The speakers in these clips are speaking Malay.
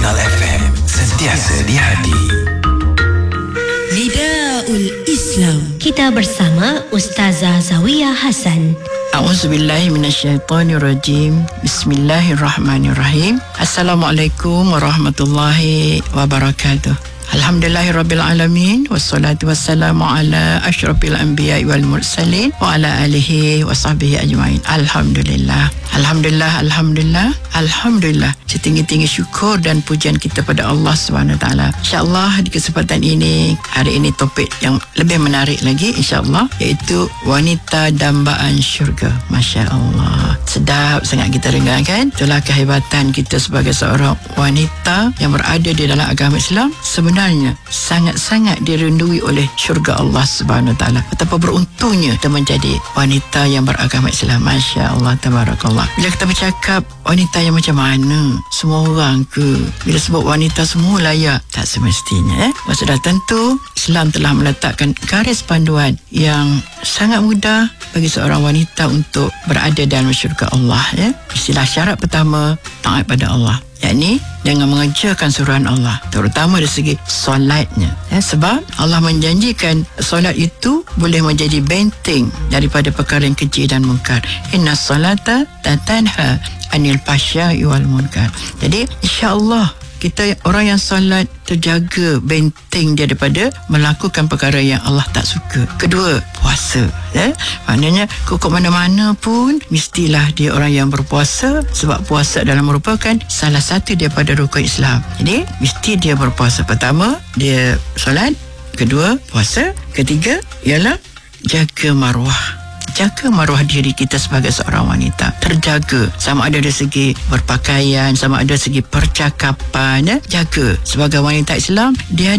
Original FM, sentiasa di hati. Nidaul Islam. Kita bersama Ustazah Zawiyah Hasan. A'udzubillahi minasyaitonirrajim. Bismillahirrahmanirrahim. Assalamualaikum warahmatullahi wabarakatuh. Alhamdulillahirabbil alamin, wassalatu wassalamu ala asyrafil anbiya'i wal mursalin wa ala alihi washabbihi ajmain. Alhamdulillah. Setinggi-tinggi syukur dan pujian kita pada Allah Subhanahu taala. Insya-Allah di kesempatan ini, hari ini topik yang lebih menarik lagi insya-Allah, iaitu wanita dambaan syurga. Masya-Allah. Sedap sangat kita dengar kan? Itulah kehebatan kita sebagai seorang wanita yang berada di dalam agama Islam. Sebenarnya sangat-sangat dirindui oleh syurga Allah Subhanahu taala. Betapa beruntungnya kita menjadi wanita yang beragama Islam. Masya-Allah, tabarakallah. Bila kita bercakap wanita yang macam mana, semua orang ke? Bila sebut wanita semua layak? Tak semestinya. Sudah tentu Islam telah meletakkan garis panduan yang sangat mudah bagi seorang wanita untuk berada dalam syurga Allah. Istilah syarat pertama, taat pada Allah, yakni dengan mengerjakan suruhan Allah, terutama dari segi solatnya. Sebab Allah menjanjikan solat itu boleh menjadi benteng daripada perkara yang keji dan munkar. Inna salata tatanha anil fahsya'i wal munkar. Jadi insya-Allah kita orang yang solat terjaga benteng dia daripada melakukan perkara yang Allah tak suka. Kedua, puasa. Maknanya ke mana-mana pun mestilah dia orang yang berpuasa, sebab puasa adalah merupakan salah satu daripada rukun Islam. Jadi mesti dia berpuasa. Pertama, dia solat. Kedua, puasa. Ketiga ialah jaga maruah. Jaga maruah diri kita sebagai seorang wanita, terjaga, sama ada dari segi berpakaian, sama ada dari segi percakapan. Jaga. Sebagai wanita Islam, dia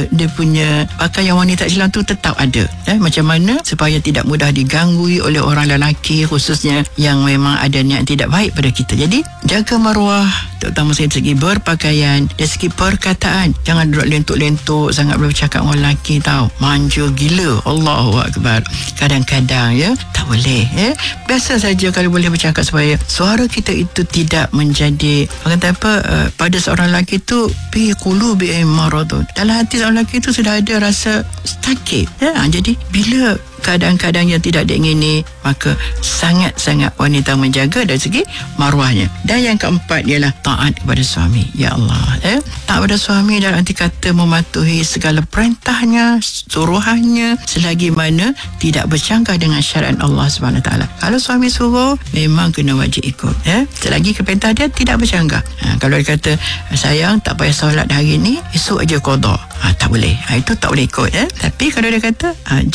punya pakaian wanita Islam tu tetap ada. Macam mana supaya tidak mudah diganggu oleh orang lelaki, khususnya yang memang ada niat tidak baik pada kita. Jadi jaga maruah, terutama dari segi berpakaian, dari segi perkataan. Jangan duduk lentuk-lentuk sangat bercakap dengan lelaki, tahu, manja gila. Allahu Akbar. Kadang-kadang tak boleh. Biasa saja kalau boleh bercakap supaya suara kita itu tidak menjadi pada seorang lelaki itu fi qulubi maradun. Dalam hati seorang lelaki itu sudah ada rasa sakit. Jadi bila keadaan-keadaan yang tidak diingini, maka sangat-sangat wanita menjaga dari segi maruahnya. Dan yang keempat ialah taat kepada suami. Ya Allah, taat kepada suami dalam arti kata mematuhi segala perintahnya, suruhannya, selagi mana tidak bercanggah dengan syariat Allah Subhanahu taala. Kalau suami suruh, memang kena wajib ikut. Selagi perintah dia tidak bercanggah. Kalau dia kata, sayang tak payah solat hari ni, esok aja qada, tak boleh. Itu tak boleh ikut. Tapi kalau dia kata,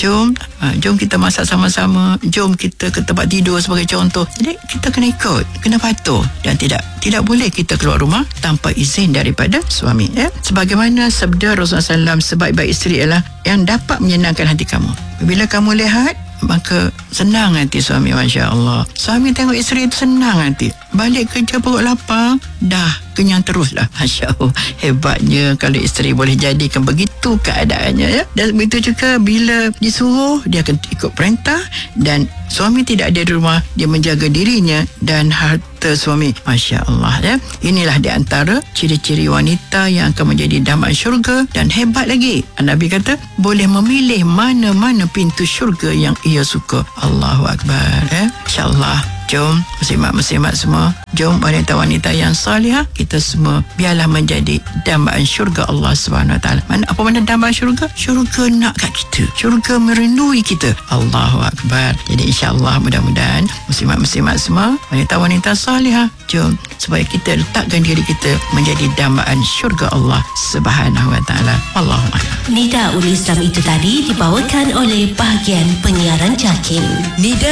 jom kita masak sama-sama, jom kita ke tempat tidur sebagai contoh, jadi kita kena ikut, kena patuh, dan tidak boleh kita keluar rumah tanpa izin daripada suami. Sebagaimana sabda Rasulullah SAW, sebaik-baik isteri ialah yang dapat menyenangkan hati kamu. Bila kamu lihat, maka senang hati suami. Masya Allah, suami tengok isteri itu senang hati. Balik kerja perut lapang, dah kenyang teruslah. Masya Allah, hebatnya kalau isteri boleh jadikan begitu keadaannya. Dan begitu juga bila disuruh, dia akan ikut perintah, dan suami tidak ada di rumah, dia menjaga dirinya dan harta suami. Masya Allah. Inilah di antara ciri-ciri wanita yang akan menjadi dambaan syurga. Dan hebat lagi, Nabi kata boleh memilih mana-mana pintu syurga yang ia suka. Allahu Akbar. InsyaAllah, jom muslimat-muslimat semua, jom wanita-wanita yang salihah, kita semua biarlah menjadi dambaan syurga Allah Subhanahu taala. Apa mana dambaan syurga? Syurga nak kat kita, syurga merindui kita. Allahu Akbar. Jadi insya-Allah mudah-mudahan muslimat-muslimat semua, wanita-wanita salihah, jom supaya kita letakkan diri kita menjadi dambaan syurga Allah Subhanahu wa taala. Allahu akbar. Nidaul Islam itu tadi dibawakan oleh bahagian penyiaran JAKIM.